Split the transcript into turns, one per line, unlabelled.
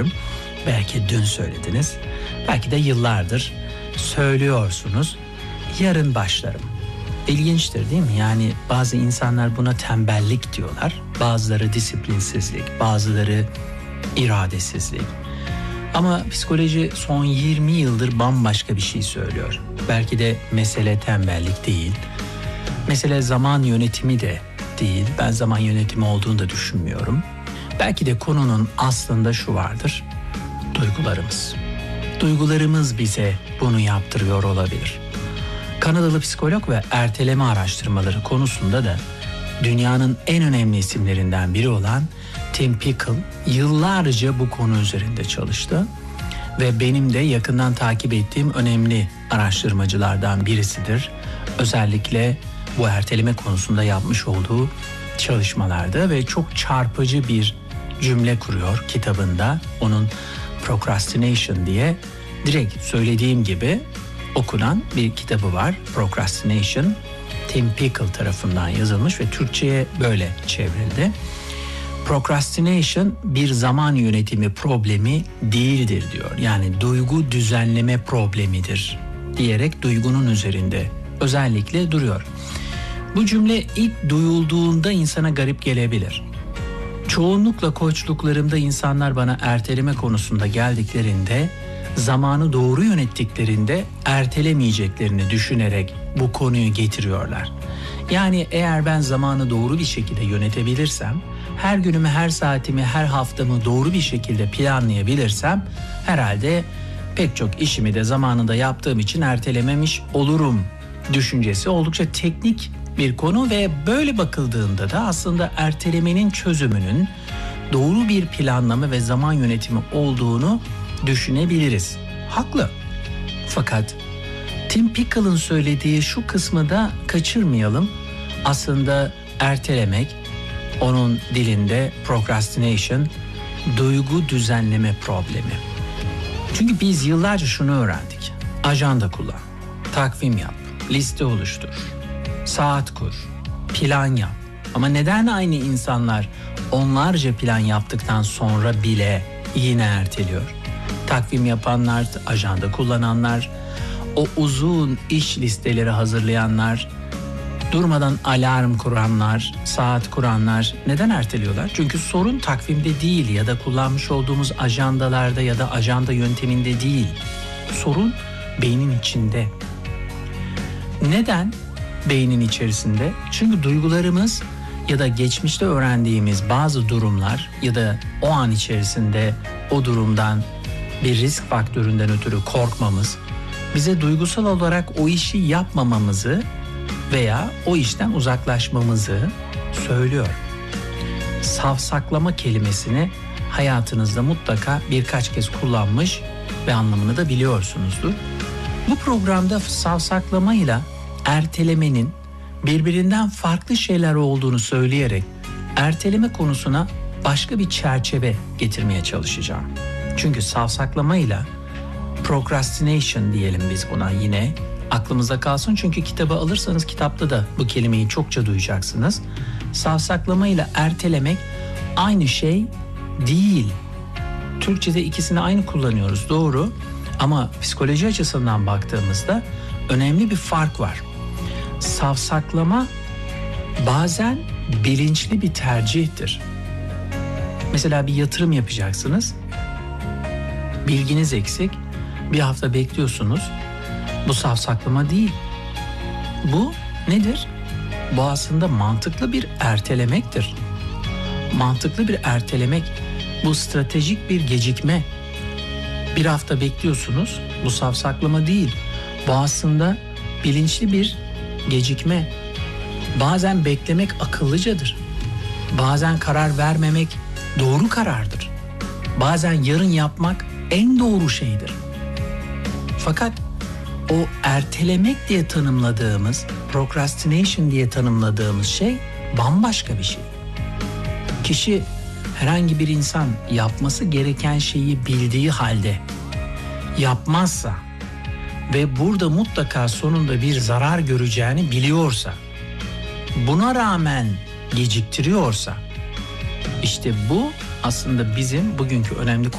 duygularım. Belki dün söylediniz, belki de yıllardır söylüyorsunuz. Yarın başlarım. İlginçtir değil mi? Yani bazı insanlar buna tembellik diyorlar. Bazıları disiplinsizlik, bazıları iradesizlik. Ama psikoloji son 20 yıldır bambaşka bir şey söylüyor. Belki de mesele tembellik değil. Mesele zaman yönetimi de değil. Ben zaman yönetimi olduğunu da düşünmüyorum. Belki de konunun aslında şu vardır. Duygularımız. Duygularımız bize bunu yaptırıyor olabilir. Kanadalı psikolog ve erteleme araştırmaları konusunda da dünyanın en önemli isimlerinden biri olan Tim Pickle yıllarca bu konu üzerinde çalıştı ve benim de yakından takip ettiğim önemli araştırmacılardan birisidir. Özellikle bu erteleme konusunda yapmış olduğu çalışmalarda ve çok çarpıcı bir cümle kuruyor kitabında. Onun Procrastination diye direkt söylediğim gibi okunan bir kitabı var. Procrastination, Tim Pickle tarafından yazılmış ve Türkçe'ye böyle çevrildi. Procrastination bir zaman yönetimi problemi değildir diyor. Yani duygu düzenleme problemidir diyerek duygunun üzerinde özellikle duruyor. Bu cümle ilk duyulduğunda insana garip gelebilir. Çoğunlukla koçluklarımda insanlar bana erteleme konusunda geldiklerinde, zamanı doğru yönettiklerinde ertelemeyeceklerini düşünerek bu konuyu getiriyorlar. Yani eğer ben zamanı doğru bir şekilde yönetebilirsem, her günümü, her saatimi, her haftamı doğru bir şekilde planlayabilirsem herhalde pek çok işimi de zamanında yaptığım için ertelememiş olurum düşüncesi oldukça teknik bir konu ve böyle bakıldığında da aslında ertelemenin çözümünün doğru bir planlama ve zaman yönetimi olduğunu düşünebiliriz. Haklı. Fakat Tim Pickle'ın söylediği şu kısmı da kaçırmayalım. Aslında ertelemek, onun dilinde procrastination, duygu düzenleme problemi. Çünkü biz yıllarca şunu öğrendik. Ajanda kullan, takvim yap, liste oluştur, saat kur, plan yap. Ama neden aynı insanlar onlarca plan yaptıktan sonra bile yine erteliyor? Takvim yapanlar, ajanda kullananlar, o uzun iş listeleri hazırlayanlar, durmadan alarm kuranlar, saat kuranlar neden erteliyorlar? Çünkü sorun takvimde değil ya da kullanmış olduğumuz ajandalarda ya da ajanda yönteminde değil. Sorun beynin içinde. Neden beynin içerisinde? Çünkü duygularımız ya da geçmişte öğrendiğimiz bazı durumlar ya da o an içerisinde o durumdan bir risk faktöründen ötürü korkmamız bize duygusal olarak o işi yapmamamızı veya o işten uzaklaşmamızı söylüyor. Savsaklama kelimesini hayatınızda mutlaka birkaç kez kullanmış ve anlamını da biliyorsunuzdur. Bu programda savsaklamayla ertelemenin birbirinden farklı şeyler olduğunu söyleyerek erteleme konusuna başka bir çerçeve getirmeye çalışacağım. Çünkü savsaklamayla procrastination diyelim biz buna yine aklımızda kalsın. Çünkü kitabı alırsanız kitapta da bu kelimeyi çokça duyacaksınız. Savsaklamayla ertelemek aynı şey değil. Türkçe'de ikisini aynı kullanıyoruz, doğru. Ama psikoloji açısından baktığımızda önemli bir fark var. Savsaklama bazen bilinçli bir tercihtir. Mesela bir yatırım yapacaksınız. Bilginiz eksik. Bir hafta bekliyorsunuz. Bu savsaklama değil. Bu nedir? Bu aslında mantıklı bir ertelemektir. Mantıklı bir ertelemek. Bu stratejik bir gecikme. Bir hafta bekliyorsunuz. Bu savsaklama değil. Bu aslında bilinçli bir gecikme. Bazen beklemek akıllıcadır. Bazen karar vermemek doğru karardır. Bazen yarın yapmak en doğru şeydir. Fakat o ertelemek diye tanımladığımız, procrastination diye tanımladığımız şey bambaşka bir şey. Kişi, herhangi bir insan yapması gereken şeyi bildiği halde yapmazsa ve burada mutlaka sonunda bir zarar göreceğini biliyorsa, buna rağmen geciktiriyorsa, işte bu aslında bizim bugünkü önemli